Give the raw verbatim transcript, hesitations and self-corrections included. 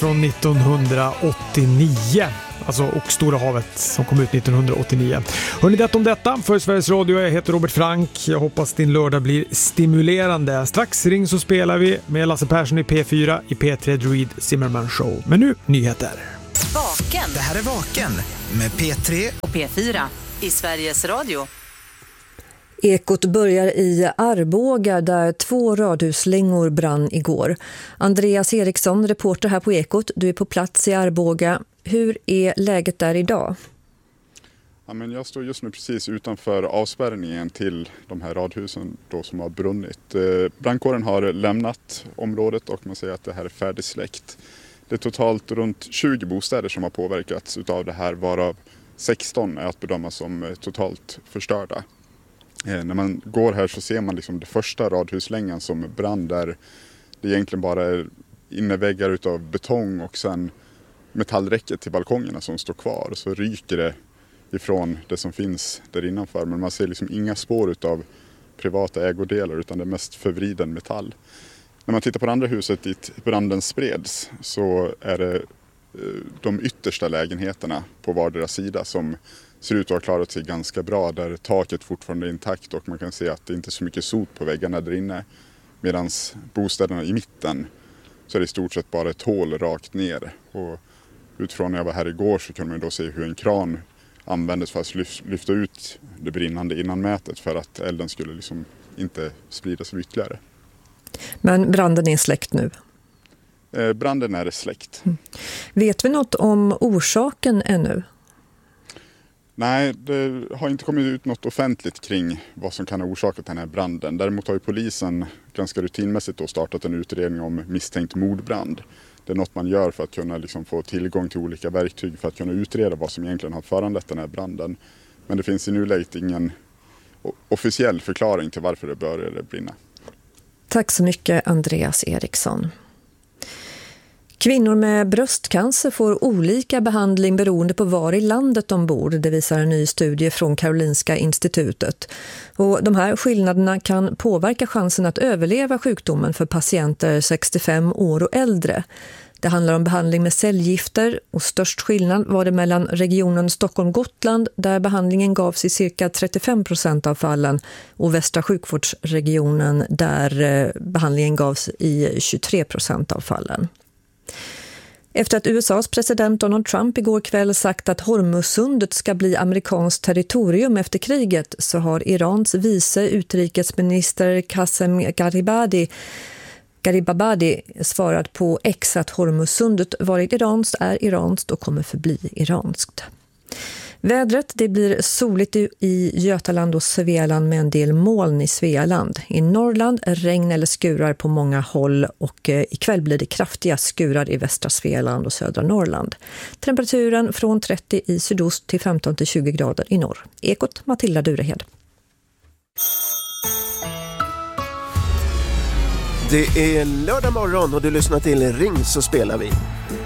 från nittonhundraåttionio. Alltså Och Stora havet som kom ut nittonhundraåttionio. Hörrni, det om detta för Sveriges Radio. Jag heter Robert Frank. Jag hoppas din lördag blir stimulerande. Strax ring så spelar vi med Lasse Persson i P fyra i P tre Druid Zimmerman Show. Men nu, nyheter. Vaken. Det här är Vaken med P tre Och P fyra i Sveriges Radio. Ekot börjar i Arboga där två radhuslängor brann igår. Andreas Eriksson, reporter här på Ekot. Du är på plats i Arboga. Hur är läget där idag? Ja, men jag står just nu precis utanför avspärrningen till de här radhusen då som har brunnit. Eh, brandkåren har lämnat området och man säger att det här är färdigsläckt. Det är totalt runt tjugo bostäder som har påverkats utav det här, varav sexton är att bedöma som totalt förstörda. Eh, när man går här så ser man liksom det första radhuslängan som brann där det egentligen bara är inneväggar utav betong och sen metallräcket till balkongerna som står kvar. Och så ryker det ifrån det som finns där innanför. Men man ser liksom inga spår utav privata ägodelar utan det är mest förvriden metall. När man tittar på det andra huset dit branden spreds så är det de yttersta lägenheterna på vardera sida som ser ut att ha klarat sig ganska bra. Där taket fortfarande är intakt och man kan se att det inte är så mycket sot på väggarna där inne. Medan bostäderna i mitten så är det i stort sett bara ett hål rakt ner. Och utifrån när jag var här igår så kunde man då se hur en kran användes för att lyfta ut det brinnande innanmätet för att elden skulle liksom inte spridas ytterligare. Men branden är släckt nu? Eh, branden är släckt. Mm. Vet vi något om orsaken ännu? Nej, det har inte kommit ut något offentligt kring vad som kan ha orsakat den här branden. Däremot har ju polisen ganska rutinmässigt då startat en utredning om misstänkt mordbrand. Det är något man gör för att kunna liksom få tillgång till olika verktyg för att kunna utreda vad som egentligen har föranlett den här branden. Men det finns i nuläget ingen officiell förklaring till varför det började brinna. Tack så mycket, Andreas Eriksson. Kvinnor med bröstcancer får olika behandling beroende på var i landet de bor. Det visar en ny studie från Karolinska institutet. Och de här skillnaderna kan påverka chansen att överleva sjukdomen för patienter sextiofem år och äldre. Det handlar om behandling med cellgifter och störst skillnad var det mellan regionen Stockholm-Gotland där behandlingen gavs i cirka trettiofem procent av fallen och västra sjukvårdsregionen där behandlingen gavs i tjugotre procent av fallen. Efter att U S A:s president Donald Trump igår kväll sagt att Hormuzsundet ska bli amerikanskt territorium efter kriget så har Irans vice utrikesminister Qasem Gharibabadi Gharibabadi svarat på X att Hormuzsundet varit iranskt, är iranskt och kommer förbli iranskt. Vädret, det blir soligt i Götaland och Svealand med en del moln i Svealand. I Norrland regn eller skurar på många håll och ikväll blir det kraftiga skurar i västra Svealand och södra Norrland. Temperaturen från trettio i sydost till femton till tjugo grader i norr. Ekot, Matilda Durehed. Det är lördag morgon och du lyssnar till Ring så spelar vi.